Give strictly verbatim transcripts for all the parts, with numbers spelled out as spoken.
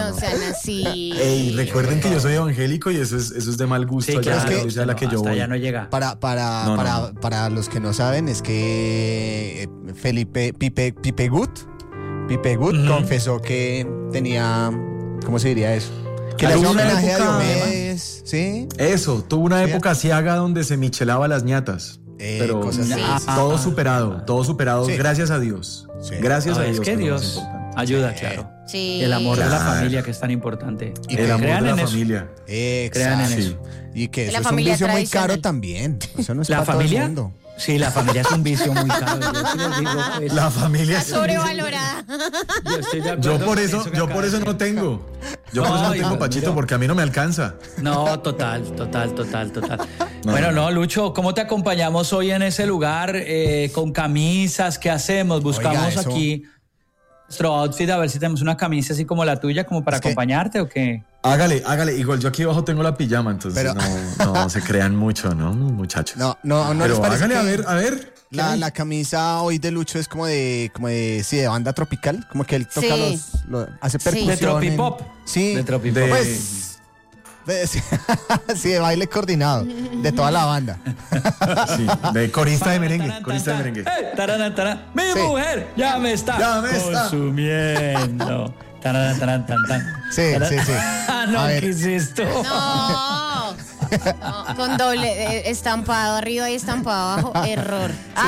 no, no. sean así. Ey, recuerden que yo soy evangélico y eso es, eso es de mal gusto. Sí, allá claro, en la iglesia a la que yo hasta voy. allá no llega. Para, para, No, no, para, no. para los que no saben, es que eh, Felipe Pipe, Pipe Gut, Pipe Gut Ujú. confesó que tenía, ¿cómo se diría eso? Que le Tuvo hacía una homenaje a época- Diomedes, ¿sí? Eso, tuvo una Sí. época asiaga donde se michelaba las ñatas. Eh, pero cosas así. ah, todo superado, todo superado, Sí. gracias a Dios. Sí. Gracias No, a es Dios. que es lo más Dios importante. ayuda, Sí. claro. Sí. El amor de la Claro. familia que es tan importante. Y El amor crean de la en eso. familia. Crean en Exacto. eso. Y que La eso es un familia vicio muy tradicional. caro también. Eso no es ¿La para todo el familia? mundo. Sí, la familia es un vicio muy caro. Yo sí les digo, pues, La familia. Está sobrevalorada. yo estoy de acuerdo Yo por con eso, que yo acaba por de eso decir. no tengo. Yo por eso no Ay, tengo, Dios Pachito, mío. porque a mí no me alcanza. No, total, total, total, total. No, Bueno, no. no, Lucho, ¿cómo te acompañamos hoy en ese lugar eh, con camisas? ¿Qué hacemos? Buscamos Oiga, eso- aquí nuestro outfit, a ver si tenemos una camisa así como la tuya, como para Es que- acompañarte o qué. Hágale, hágale. Igual yo aquí abajo tengo la pijama, entonces Pero- no, no se crean mucho, ¿no, muchachos? No, no, no les Pero parece hágale, que a ver, a ver. ¿qué La, hay? la camisa hoy de Lucho es como de, como de, sí, de banda tropical, como que él toca Sí. los, los- hace Sí. percusión. De tropipop. en- Sí. De tropipop. De- Pues, de- sí, sí, de baile coordinado, de toda la banda. Sí, de corista de merengue, Tarán, corista de tarán, merengue. eh, tarán, tarán. Mi Sí. mujer ya me está Ya me está. consumiendo. Tarán, tarán, tarán, tarán. Sí, Tarán. sí, sí. Ah, no, A ver. ¿qué es esto? No. No, con doble eh, estampado arriba y estampado abajo. Error. Ah,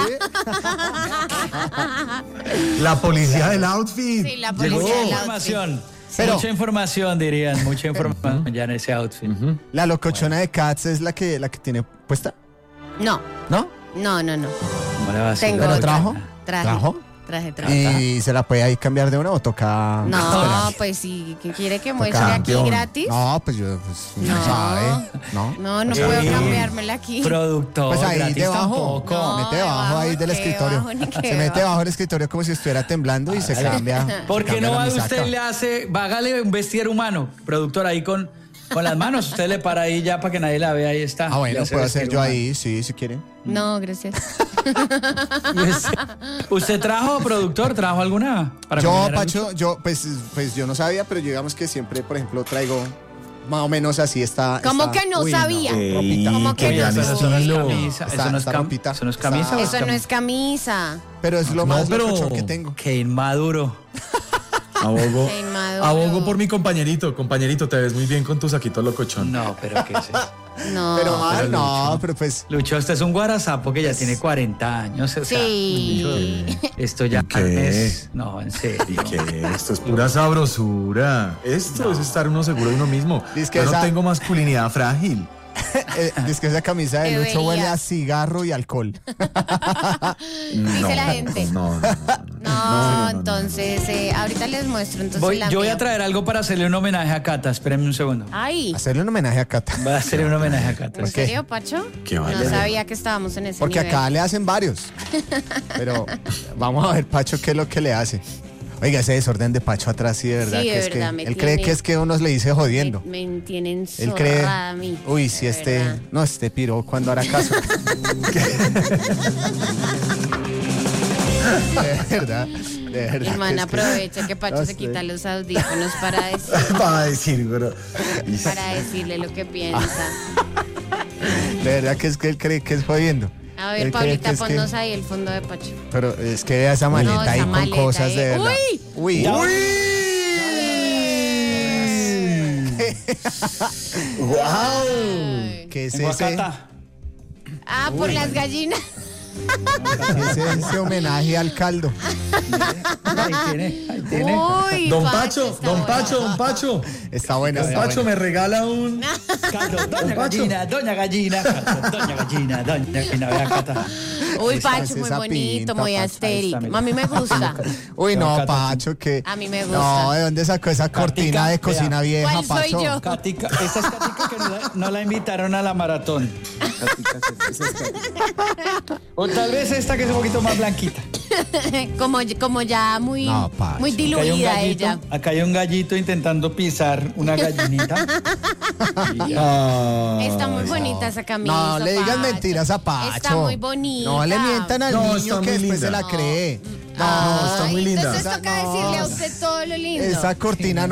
La policía del outfit. Sí, la Llegó. policía Mucha del información. Pero- mucha información, dirían. Mucha información ya en ese outfit. La locochona de Cats es la que, la que tiene puesta, no, ¿no? no, no, no. ¿Cómo le va a hacer? Tengo ¿Pero otra. trajo? Traje. ¿Trajo? Traje, traje. ¿Y se la puede ahí cambiar de una o toca No, esperar? pues si quiere que muestre Toca- aquí campeón. gratis. No, pues yo, pues, no, No. sabe, ¿no? No, no Eh, puedo cambiármela aquí. Productor, Pues ahí gratis debajo, tampoco. No, mete debajo debajo, ahí del qué escritorio. debajo, ni qué Se mete debajo. debajo del escritorio como si estuviera temblando y se cambia. ¿Por se qué cambia no la va misaca. usted le hace, vágale un vestir humano, productor, ahí con, con las manos? Usted le para ahí ya para que nadie la vea, ahí está. Ah, Le bueno, hace puedo hacer vestir yo humano. ahí, sí, si quiere. No, gracias. ¿Usted trajo, productor, trajo alguna? Para Yo, combinar a Pacho, yo, pues, pues yo no sabía, pero yo digamos que siempre, por ejemplo, traigo más o menos así esta. ¿Cómo esta- que no Uy, sabía? Ey, ropita. ¿Cómo que qué no? Lucho? Pero eso no es estilo. camisa, Está- eso no es, está cam- ropita. eso no es Está- camisa. ¿o es Eso no cam- es camisa. Pero es lo No, más pero- locochón que tengo. Qué inmaduro. Abogo, Qué inmaduro. abogo por mi compañerito. Compañerito, te ves muy bien con tu saquito locochón. No, pero ¿qué es eso? No. Pero mal, pero no, Lucho. pero pues. Lucho, este es un guarazapo que ya tiene cuarenta años. O sea, Sí. Lucho, esto ya ¿Qué? es... No, en serio. ¿Y qué? Esto es pura sabrosura. Esto es estar uno seguro de uno mismo. Dice que Yo no esa- tengo masculinidad frágil. Eh, es que esa camisa de Lucho Deberías. huele a cigarro y alcohol. Dice la gente. No, no, no. no, no. No, entonces, eh, ahorita les muestro. Entonces Voy, la yo voy mía. a traer algo para hacerle un homenaje a Cata. Espérenme un segundo. Ay, Hacerle un homenaje a Cata. Voy a hacerle un homenaje a Cata. ¿en ¿Por qué? serio, Pacho? Qué No vale. sabía que estábamos en ese Porque nivel. acá le hacen varios. Pero vamos a ver, Pacho, qué es lo que le hace. Oiga, ese desorden de Pacho atrás, sí, de verdad. Sí, que de es verdad, que me él cree tiene- que es que uno le dice jodiendo. Me, me tienen Él cree. zorrada a mí. Uy, si de este. verdad. No, este piro cuando hará caso. de verdad, de verdad. El man que es que- aprovecha que Pacho No se sé. quita los audífonos para, decir, Para decir, bro. Y- para decirle lo que piensa. De verdad que es que él cree que es jodiendo. A ver, Él cree Paulita, que es que- ponnos ahí el fondo de Pacho. Pero es que vea esa maleta No, esa ahí con maleta, cosas de eh. verdad. ¡Uy! Uy. ¡Wow! Ay. ¿Qué es Tengo a ese? Cata. Ah, por las gallinas. ¿Qué es ese homenaje al caldo? Ahí tiene, ahí tiene. Uy, Don Pacho, Pacho, está don bueno. Pacho, don Pacho. Está bueno, Don está Pacho bueno. me regala un. Caldo, doña Don Pacho. gallina, doña gallina, Cata, doña gallina, doña gallina, vea Cata. Uy, Esa- Pacho, muy esa bonito, pinta, muy Pacho. astérico. Ahí está, A mí me gusta. Uy, no, Cata, Pacho, que. A mí me gusta. No, ¿de dónde sacó esa cortina de vea. cocina vieja, ¿Cuál soy Pacho? yo? Catica, esa es Catica que no la, no la invitaron a la maratón. O tal vez esta que es un poquito más blanquita. como, como ya muy, No, Pacho. muy Acá hay un diluida gallito, ella. acá hay un gallito intentando pisar una gallinita. Y ya. Ah, Está muy bonita esa camisa. No le digan Pacho. mentiras a Pacho. Está muy bonita. No le mientan al No, niño está que muy después linda. se la cree. No, está Ay, muy linda. Entonces toca No. decirle a usted todo lo lindo. Esa cortina